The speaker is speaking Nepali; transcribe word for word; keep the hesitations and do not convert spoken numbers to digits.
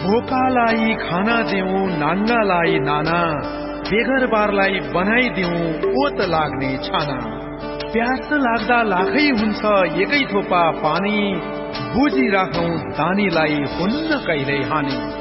भोकालाई खाना देऊ, नाङ्गालाई नाना, बेगरबारलाई बनाइदेऊ ओत लाग्ने छाना। प्यास लाग्दा लाखै हुन्छ एकै थोपा पानी, बुझिराखौं दानीलाई हुन्न कहिल्यै हानि।